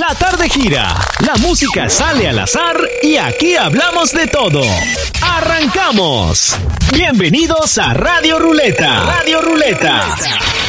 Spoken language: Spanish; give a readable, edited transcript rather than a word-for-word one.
La tarde gira, la música sale al azar y aquí hablamos de todo. ¡Arrancamos! Bienvenidos a Radio Ruleta. Radio Ruleta.